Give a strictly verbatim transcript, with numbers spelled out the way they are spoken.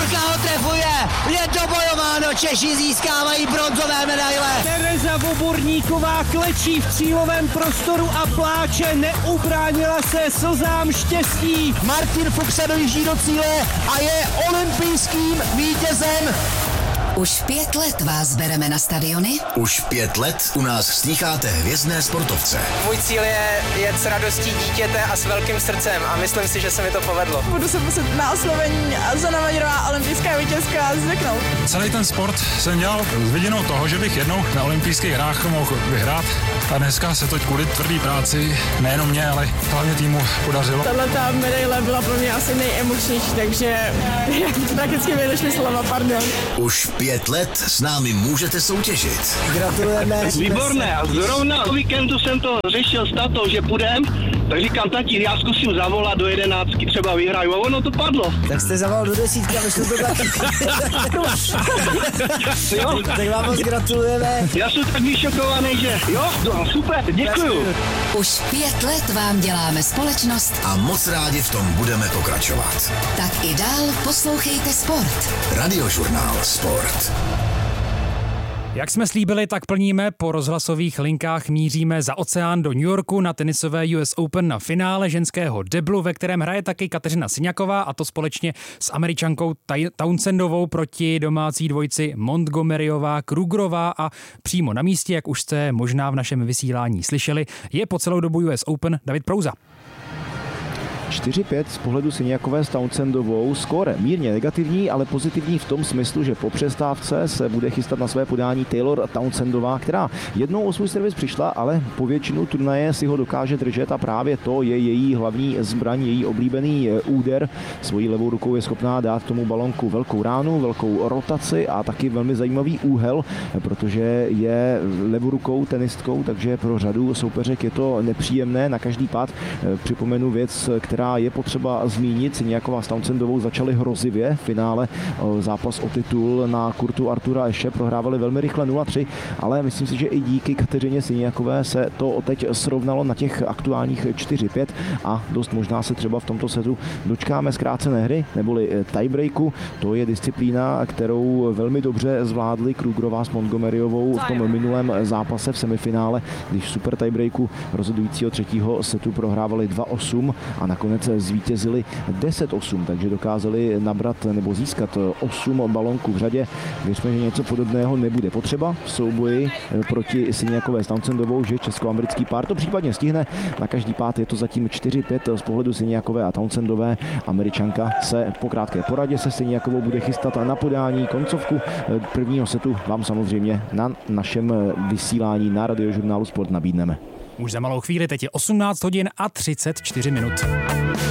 Terka ho trefuje, je to bojováno, Češi získávají bronzové medaile. Tereza Voborníková klečí v cílovém prostoru a pláče, neubránila se slzám štěstí. Martin Fuchs dojíždí do cíle a je olympijským vítězem. Už pět let vás bereme na stadiony. Už pět let u nás slýcháte hvězdné sportovce. Můj cíl je jet s radostí dítěte a s velkým srdcem a myslím si, že se mi to povedlo. Budu se muset na oslovení Zana Maďarová, olympijská vítězka, zvyknout. Celý ten sport jsem dělal s vidinou toho, že bych jednou na olympijských hrách mohl vyhrát. A dneska se to kvůli tvrdý práci nejenom mě, ale hlavně týmu podařilo. Tato medaile byla pro mě asi nejemočnější, takže prakticky mi došly slova, pardon. Už pět let s námi můžete soutěžit. Gratulujeme. Výborné, a zrovna o víkendu jsem to řešil s tatou, že půjdem, tak říkám, tati, já zkusím zavolat do jedenáctky, třeba vyhraju, a ono to padlo. Tak jste zavolal do desítky, a vyšlo to taky. Jo? Tak vám moc gratulujeme. Já jsem tak vyšokovaný, že jo, no, super, děkuju. Už pět let vám děláme společnost A moc rádi v tom budeme pokračovat. tak i dál poslouchejte sport. Radiožurnál Sport. Jak jsme slíbili, tak plníme. Po rozhlasových linkách míříme za oceán do New Yorku na tenisové U S Open na finále ženského deblu, ve kterém hraje taky Kateřina Siniaková, a to společně s Američankou Townsendovou proti domácí dvojici Montgomeryová Krugerová, a přímo na místě, jak už jste možná v našem vysílání slyšeli, je po celou dobu U S Open David Prouza. čtyři pět z pohledu Siniakové s Townsendovou. Skóre mírně negativní, ale pozitivní v tom smyslu, že po přestávce se bude chystat na své podání Taylor Townsendová, která jednou o svůj servis přišla, ale po většinu turnaje si ho dokáže držet a právě to je její hlavní zbraň, její oblíbený úder. Svojí levou rukou je schopná dát tomu balonku velkou ránu, velkou rotaci a taky velmi zajímavý úhel, protože je levou rukou tenistkou, takže pro řadu soupeřek je to nepříjemné na každý pád. Připomenu věc, která je potřeba zmínit. Siniaková s Townsendovou začaly hrozivě v finále zápas o titul na kurtu Artura Ashe, prohrávali velmi rychle nula tři, ale myslím si, že i díky Kateřině Siniakové se to teď srovnalo na těch aktuálních čtyři pět a dost možná se třeba v tomto setu dočkáme zkrácené hry neboli tiebreaku. To je disciplína, kterou velmi dobře zvládli Krugerová s Montgomeryovou v tom minulém zápase v semifinále, když v super tiebreaku rozhodujícího třetího setu prohrávali dva osm a nakonec zvítězili deset osm, takže dokázali nabrat nebo získat osm balonků v řadě. Věřme, že něco podobného nebude potřeba v souboji proti Siniakové s Townsendovou, že česko-americký pár to případně stihne. Na každý pád je to zatím čtyři pět z pohledu Siniakové a Townsendové. Američanka se po krátké poradě se Siniakovou bude chystat na podání. Koncovku prvního setu vám samozřejmě na našem vysílání na Radiožurnálu Sport nabídneme. Už za malou chvíli, teď je osmnáct hodin a třicet čtyři minut.